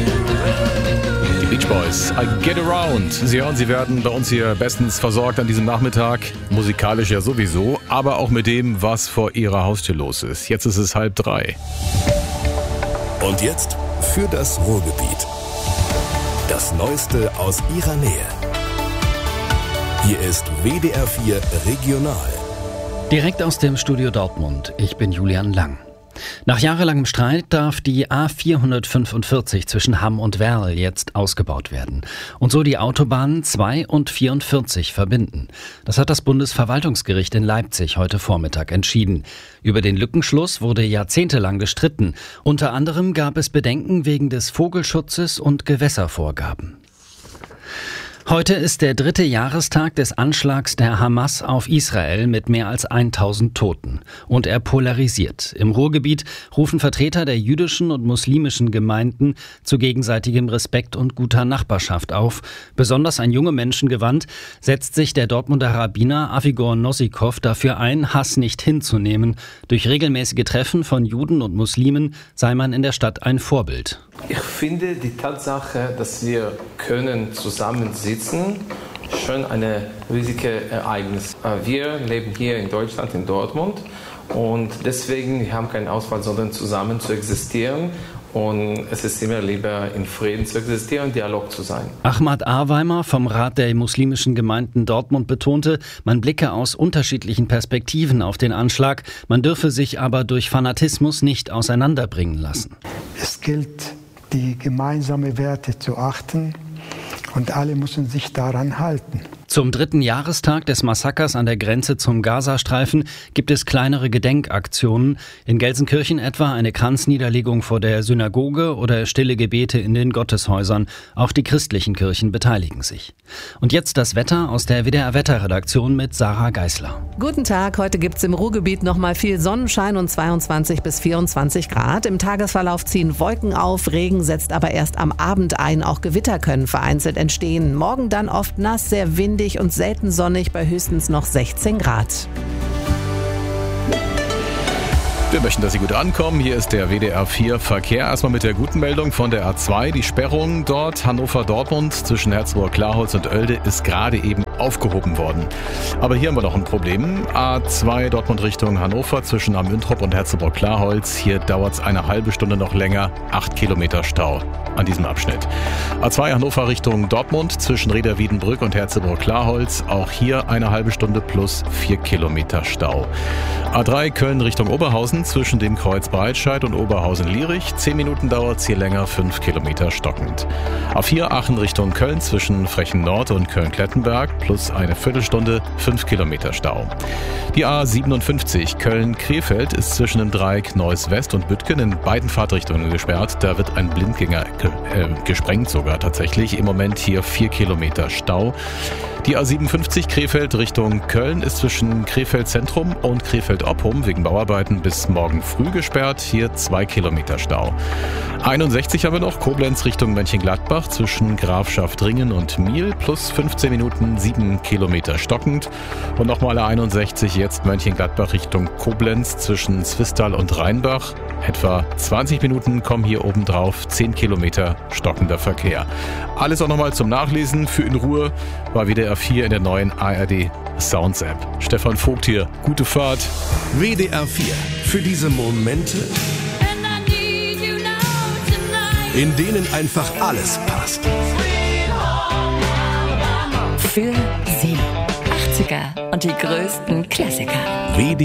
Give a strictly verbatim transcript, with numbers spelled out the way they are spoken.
Die Beach Boys, I Get Around. Sie hören, Sie werden bei uns hier bestens versorgt an diesem Nachmittag. Musikalisch ja sowieso, aber auch mit dem, was vor Ihrer Haustür los ist. Jetzt ist es halb drei. Und jetzt für das Ruhrgebiet. Das Neueste aus Ihrer Nähe. Hier ist W D R vier Regional. Direkt aus dem Studio Dortmund. Ich bin Julian Lang. Nach jahrelangem Streit darf die A vierhundertfünfundvierzig zwischen Hamm und Werl jetzt ausgebaut werden und so die Autobahnen zwei und vierundvierzig verbinden. Das hat das Bundesverwaltungsgericht in Leipzig heute Vormittag entschieden. Über den Lückenschluss wurde jahrzehntelang gestritten. Unter anderem gab es Bedenken wegen des Vogelschutzes und Gewässervorgaben. Heute ist der dritte Jahrestag des Anschlags der Hamas auf Israel mit mehr als tausend Toten. Und er polarisiert. Im Ruhrgebiet rufen Vertreter der jüdischen und muslimischen Gemeinden zu gegenseitigem Respekt und guter Nachbarschaft auf. Besonders an junge Menschen gewandt, setzt sich der Dortmunder Rabbiner Avigor Nosikow dafür ein, Hass nicht hinzunehmen. Durch regelmäßige Treffen von Juden und Muslimen sei man in der Stadt ein Vorbild. Ich finde die Tatsache, dass wir können zusammensitzen, schon ein riesiges Ereignis. Wir leben hier in Deutschland, in Dortmund, und deswegen wir haben keine Auswahl, sondern zusammen zu existieren. Und es ist immer lieber, in Frieden zu existieren und Dialog zu sein. Ahmad Aweimer vom Rat der muslimischen Gemeinden Dortmund betonte, man blicke aus unterschiedlichen Perspektiven auf den Anschlag, man dürfe sich aber durch Fanatismus nicht auseinanderbringen lassen. Es gilt, die gemeinsamen Werte zu achten, und alle müssen sich daran halten. Zum dritten Jahrestag des Massakers an der Grenze zum Gazastreifen gibt es kleinere Gedenkaktionen. In Gelsenkirchen etwa eine Kranzniederlegung vor der Synagoge oder stille Gebete in den Gotteshäusern. Auch die christlichen Kirchen beteiligen sich. Und jetzt das Wetter aus der W D R-Wetterredaktion mit Sarah Geisler. Guten Tag, heute gibt's im Ruhrgebiet noch mal viel Sonnenschein und zweiundzwanzig bis vierundzwanzig Grad. Im Tagesverlauf ziehen Wolken auf, Regen setzt aber erst am Abend ein. Auch Gewitter können vereinzelt entstehen. Morgen dann oft nass, sehr windig und selten sonnig bei höchstens noch sechzehn Grad. Wir möchten, dass Sie gut ankommen. Hier ist der W D R vier Verkehr. Erstmal mit der guten Meldung von der A zwei. Die Sperrung dort Hannover-Dortmund zwischen Herzburg-Klarholz und Oelde ist gerade eben aufgehoben worden. Aber hier haben wir noch ein Problem. A zwei Dortmund Richtung Hannover zwischen Am-Üntrop und Herzburg-Klarholz. Hier dauert es eine halbe Stunde noch länger. Acht Kilometer Stau an diesem Abschnitt. A zwei Hannover Richtung Dortmund zwischen Reda-Wiedenbrück und Herzburg-Klarholz. Auch hier eine halbe Stunde plus vier Kilometer Stau. A drei Köln Richtung Oberhausen zwischen dem Kreuz Breitscheid und Oberhausen-Lierich. Zehn Minuten dauert es hier länger, fünf Kilometer stockend. A vier Aachen Richtung Köln zwischen Frechen Nord und Köln-Klettenberg plus eine Viertelstunde, fünf Kilometer Stau. Die A siebenundfünfzig Köln-Krefeld ist zwischen dem Dreieck Neuss West und Büttgen in beiden Fahrtrichtungen gesperrt. Da wird ein Blindgänger ge äh, gesprengt sogar tatsächlich. Im Moment hier vier Kilometer Stau. Die A siebenundfünfzig Krefeld Richtung Köln ist zwischen Krefeld Zentrum und Krefeld Oppum wegen Bauarbeiten bis morgen früh gesperrt. Hier zwei Kilometer Stau. einundsechzig haben wir noch, Koblenz Richtung Mönchengladbach zwischen Grafschaftringen und Miel plus fünfzehn Minuten, sieben Kilometer stockend. Und nochmal A einundsechzig jetzt Mönchengladbach Richtung Koblenz zwischen Zwistal und Rheinbach. Etwa zwanzig Minuten kommen hier oben drauf, zehn Kilometer stockender Verkehr. Alles auch nochmal zum Nachlesen für in Ruhe bei W D R vier in der neuen A R D Sounds App. Stefan Vogt hier, gute Fahrt. W D R vier. Für diese Momente, in denen einfach alles passt. Für Sie. achtziger und die größten Klassiker. W D